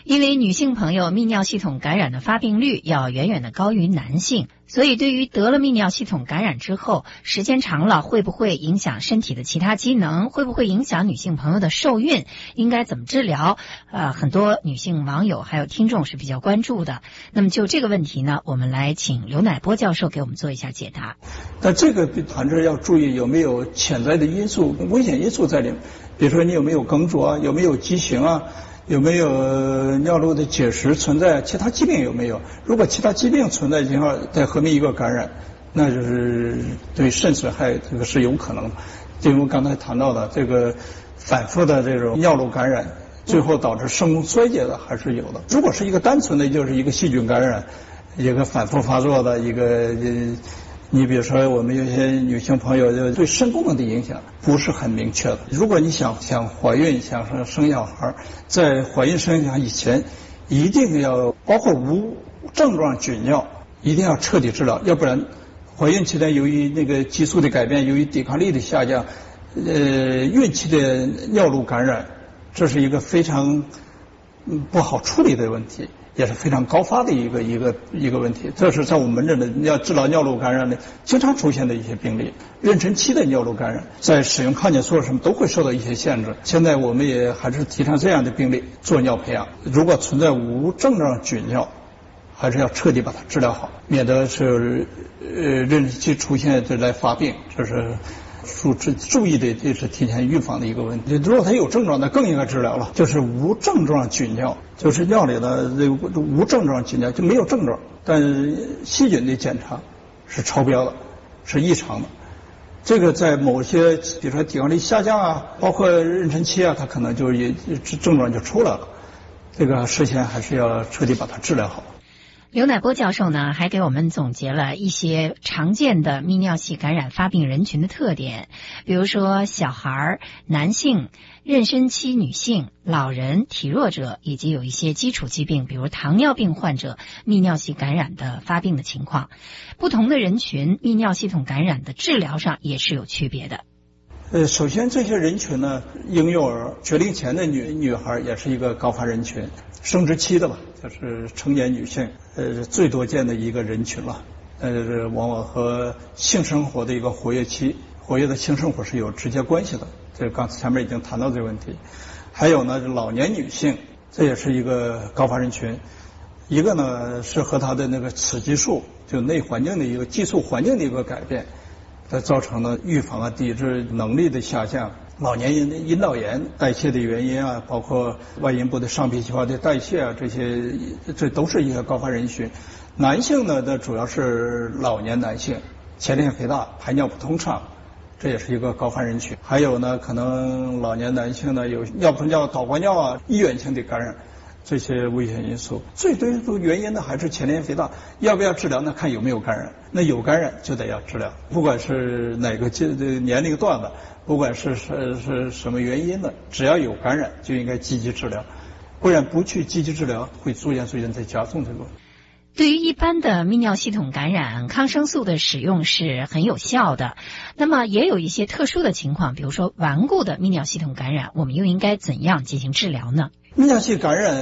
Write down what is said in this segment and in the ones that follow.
因为女性朋友泌尿系统感染的发病率要远远的高于男性，所以对于得了泌尿系统感染之后，时间长了会不会影响身体的其他机能，会不会影响女性朋友的受孕，应该怎么治疗？很多女性网友还有听众是比较关注的。那么就这个问题呢，我们来请刘乃波教授给我们做一下解答。 但这个团队要注意有没有潜在的因素、危险因素在里面，比如说你有没有梗阻啊，有没有畸形啊，有没有尿路的结石存在，其他疾病有没有？如果其他疾病存在的情况再合并一个感染，那就是对肾损害这个是有可能的。就我刚才谈到的这个反复的这种尿路感染，最后导致肾功衰竭的还是有的。如果是一个单纯的就是一个细菌感染，一个反复发作的一个你比如说我们有些女性朋友就对肾功能的影响不是很明确的。如果你想怀孕想生小孩，在怀孕生小孩以前一定要包括无症状菌尿一定要彻底治疗，要不然怀孕期间由于那个激素的改变，由于抵抗力的下降，孕期的尿路感染，这是一个非常不好处理的问题，也是非常高发的一个问题。这是在我们门诊的要治疗尿路感染的经常出现的一些病例。妊娠期的尿路感染在使用抗生素什么都会受到一些限制，现在我们也还是提倡这样的病例做尿培养。如果存在无症状菌尿，还是要彻底把它治疗好，免得是妊娠期出现这来发病，这是注意的，这是提前预防的一个问题。如果他有症状，那更应该治疗了。就是无症状菌尿，就是尿里的无症状菌尿，就没有症状，但细菌的检查是超标的，是异常的。这个在某些比如说抵抗力下降啊，包括妊娠期啊，它可能就也症状就出来了。这个事先还是要彻底把它治疗好。 刘乃波教授呢，还给我们总结了一些常见的泌尿系感染发病人群的特点，比如说小孩、男性、妊娠期女性、老人、体弱者，以及有一些基础疾病，比如糖尿病患者泌尿系感染的发病的情况。不同的人群泌尿系统感染的治疗上也是有区别的。 首先这些人群呢，婴幼儿、学龄前的女孩也是一个高发人群，生殖期的吧，就是成年女性，最多见的一个人群了。往往和性生活的一个活跃期、活跃的性生活是有直接关系的。这刚才前面已经谈到这个问题。还有呢，老年女性，这也是一个高发人群。一个呢是和她的那个雌激素，就内环境的一个激素环境的一个改变。它造成了预防啊抵制能力的下降，老年人的阴道炎代谢的原因啊，包括外阴部的上皮细胞的代谢啊，这都是一个高发人群。男性呢，那主要是老年男性，前列腺肥大、排尿不通畅，这也是一个高发人群。还有呢，可能老年男性呢有尿不尿、导管尿啊，医院性的感染。这些危险因素，最多原因呢还是前列腺肥大，要不要治疗呢？看有没有感染，那有感染就得要治疗，不管是哪个年龄段的，不管是什么原因的，只要有感染就应该积极治疗，不然不去积极治疗，会逐渐在加重这个。 对于一般的泌尿系统感染，抗生素的使用是很有效的。那么也有一些特殊的情况，比如说顽固的泌尿系统感染，我们又应该怎样进行治疗呢？ 泌尿系感染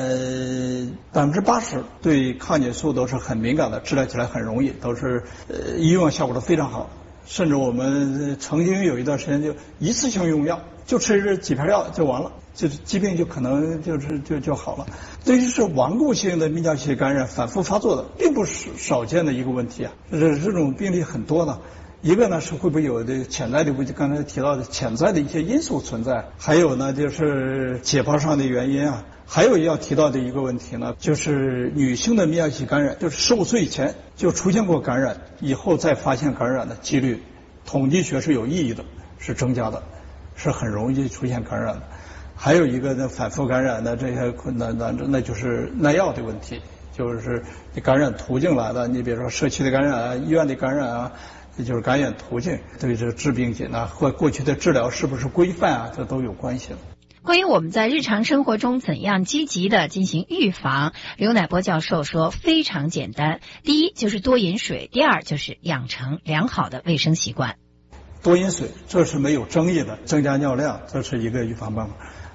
80%对抗生素都是很敏感的，治疗起来很容易，都是医用效果都非常好。甚至我们曾经有一段时间就一次性用药，就吃几片药就完了，就是疾病就可能就好了。对于是顽固性的泌尿系感染反复发作的，并不是少见的一个问题啊，这种病例很多的。一个呢是会不会有这个潜在的，刚才提到的潜在的一些因素存在，还有呢就是解剖上的原因啊，还有要提到的一个问题呢，就是女性的泌尿系感染，就是15岁以前就出现过感染，以后再发现感染的几率，统计学是有意义的，是增加的，是很容易出现感染的。还有一个呢，反复感染的这些困难，那就是耐药的问题，就是你感染途径来的，你比如说社区的感染啊，医院的感染啊。这就是感染途径，对这个致病菌啊或过去的治疗是不是规范啊，这都有关系的。 关于我们在日常生活中怎样积极的进行预防，刘乃波教授说非常简单。第一就是多饮水，第二就是养成良好的卫生习惯。 多饮水，这是没有争议的，增加尿量，这是一个预防办法。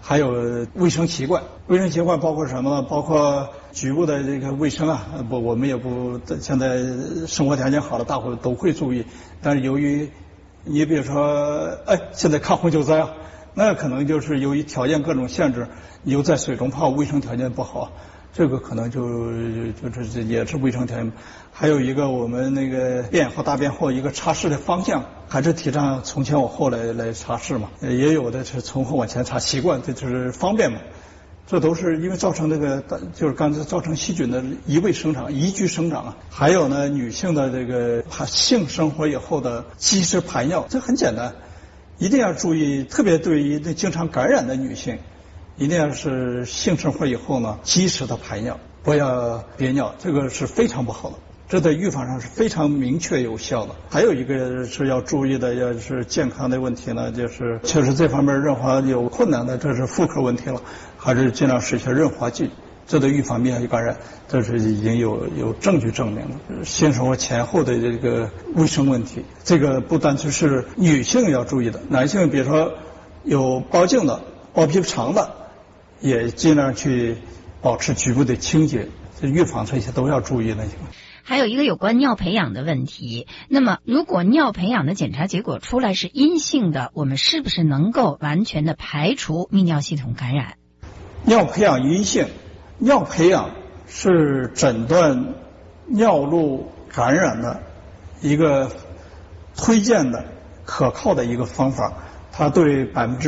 还有卫生习惯。卫生习惯包括什么呢？包括局部的这个卫生啊，我们也不现在生活条件好了，大伙都会注意。但是由于你比如说，现在看红救灾啊，那可能就是由于条件各种限制，你又在水中泡，卫生条件不好，这个可能就是也是卫生条件。还有一个我们那个便后大便后一个擦拭的方向，还是提倡从前往后来擦拭嘛，也有的是从后往前擦，习惯这就是方便嘛。这都是因为造成这个就是刚才造成细菌的宜居生长啊。还有呢，女性的这个性生活以后的及时排尿，这很简单，一定要注意，特别对于那经常感染的女性，一定要是性生活以后呢及时的排尿，不要憋尿，这个是非常不好的。这在预防上是非常明确有效的。还有一个是要注意的，要是健康的问题呢，就是确实这方面润滑有困难的，这是妇科问题了，还是尽量使用润滑剂，这对预防疟疾感染，这是已经有证据证明了。性生活前后的这个卫生问题，这个不单只是女性要注意的，男性比如说有包茎的、包皮长的，也尽量去保持局部的清洁，这预防这些都要注意的。 还有一个有关尿培养的问题，那么如果尿培养的检查结果出来是阴性的，我们是不是能够完全的排除泌尿系统感染？ 尿培养阴性，尿培养是诊断尿路感染的一个推荐的可靠的一个方法，它对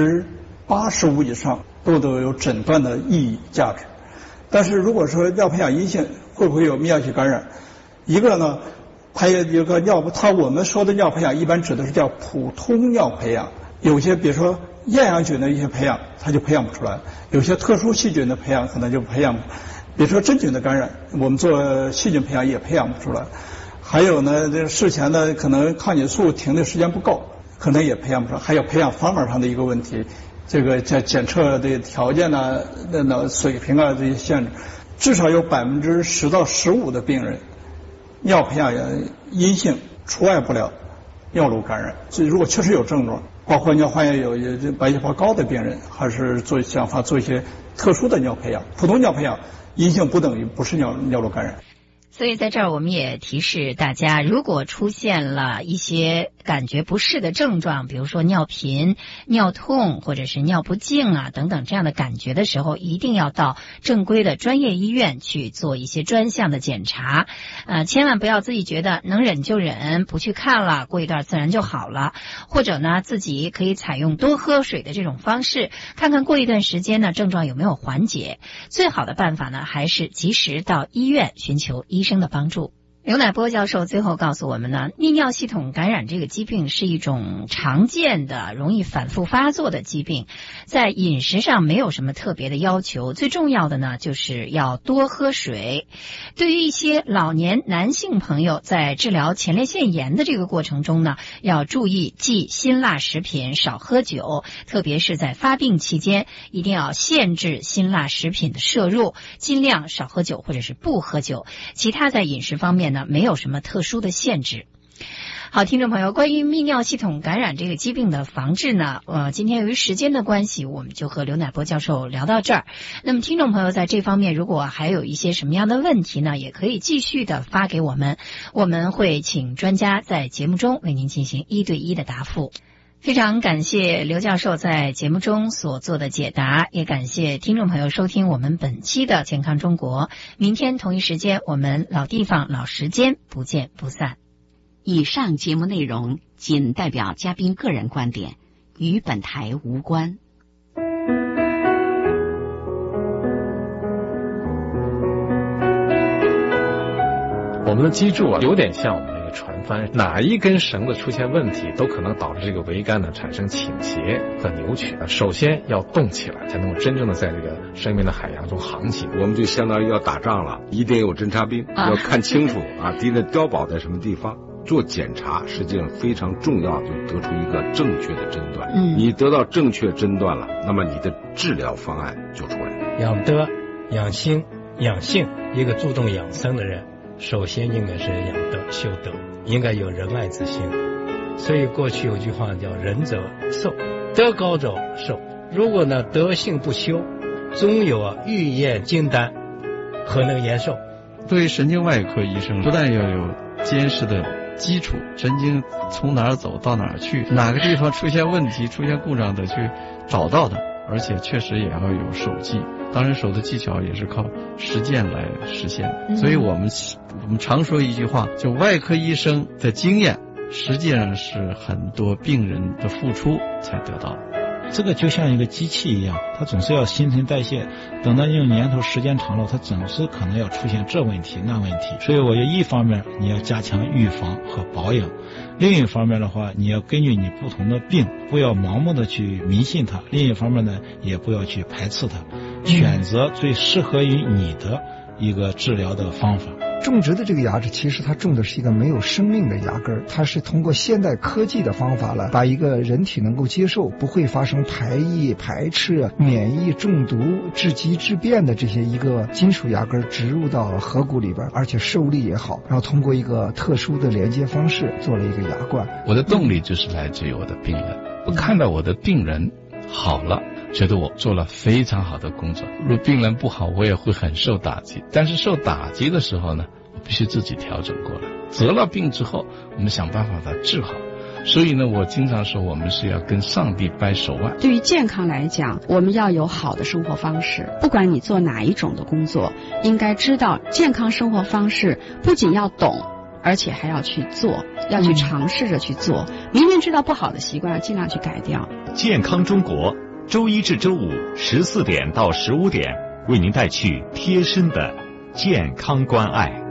85%以上都有诊断的意义价值。但是如果说尿培养阴性，会不会有泌尿系感染？一个呢，还有一个我们说的尿培养一般指的是叫普通尿培养，有些比如说厌氧菌的一些培养，它就培养不出来；有些特殊细菌的培养可能就培养，比如说真菌的感染，我们做细菌培养也培养不出来。还有呢，这事前的可能抗菌素停的时间不够，可能也培养不出来。还有培养方法上的一个问题，这个在检测的条件啊、那水平啊这些限制，至少有10%到15%的病人。尿培养阴性，除外不了尿路感染。所以如果确实有症状，包括尿化有白细胞高的病人，还是想法做一些特殊的尿培养。普通尿培养阴性不等于不是尿路感染。 所以在这儿我们也提示大家，如果出现了一些感觉不适的症状，比如说尿频、尿痛或者是尿不尽啊等等这样的感觉的时候，一定要到正规的专业医院去做一些专项的检查。千万不要自己觉得能忍就忍，不去看了，过一段自然就好了。或者呢，自己可以采用多喝水的这种方式，看看过一段时间呢症状有没有缓解。最好的办法呢，还是及时到医院寻求医生的帮助。刘乃波教授最后告诉我们呢，泌尿系统感染这个疾病是一种常见的、容易反复发作的疾病，在饮食上没有什么特别的要求，最重要的呢就是要多喝水。对于一些老年男性朋友，在治疗前列腺炎的这个过程中呢，要注意忌辛辣食品，少喝酒，特别是在发病期间，一定要限制辛辣食品的摄入，尽量少喝酒或者是不喝酒。其他在饮食方面呢，没有什么特殊的限制。好，听众朋友，关于泌尿系统感染这个疾病的防治呢，今天由于时间的关系，我们就和刘乃波教授聊到这儿。那么听众朋友在这方面如果还有一些什么样的问题呢，也可以继续的发给我们，我们会请专家在节目中为您进行1对1的答复。非常感谢刘教授在节目中所做的解答，也感谢听众朋友收听我们本期的健康中国。明天同一时间，我们老地方老时间不见不散。 以上节目内容仅代表嘉宾个人观点，与本台无关。 我们的脊柱有点像我们这个船帆，哪一根绳子出现问题，都可能导致这个桅杆呢产生倾斜和扭曲。首先要动起来，才能够真正的在这个生命的海洋中航行。 我们就相当于要打仗了，一定有侦察兵，要看清楚敌人碉堡在什么地方。做检查实际上非常重要，就得出一个正确的诊断。你得到正确诊断了，那么你的治疗方案就出来了。 养德、养心、养性，一个注重养生的人，首先应该是养德修德，应该有仁爱之心。所以过去有句话叫仁者寿，德高者寿， 如果呢德性不修，终有欲验精丹，何能延寿？ 作为神经外科医生，不但要有坚实的基础，神经从哪儿走到哪儿去，哪个地方出现问题出现故障得去找到它，而且确实也要有手技，当然手的技巧也是靠实践来实现的。所以我们常说一句话，就外科医生的经验实际上是很多病人的付出才得到的。 这个就像一个机器一样，它总是要新陈代谢，等到用年头时间长了，它总是可能要出现这问题那问题。所以我觉得一方面你要加强预防和保养，另一方面的话，你要根据你不同的病，不要盲目的去迷信它，另一方面呢，也不要去排斥它，选择最适合于你的一个治疗的方法。 种植的这个牙齿，其实它种的是一个没有生命的牙根，它是通过现代科技的方法了，把一个人体能够接受，不会发生排异、排斥、免疫、中毒、致疾、致变的这些一个金属牙根植入到颌骨里边，而且受力也好，然后通过一个特殊的连接方式做了一个牙冠。 我的动力就是来自于我的病人，我看到我的病人好了，觉得我做了非常好的工作。如果病人不好，我也会很受打击，但是受打击的时候呢，我必须自己调整过来。得了病之后，我们想办法把它治好。所以呢，我经常说我们是要跟上帝掰手腕。 对于健康来讲，我们要有好的生活方式，不管你做哪一种的工作，应该知道健康生活方式不仅要懂，而且还要去做，要去尝试着去做。明明知道不好的习惯，尽量去改掉。 健康中国，周一至周五14点到15点，为您带去贴身的健康关爱。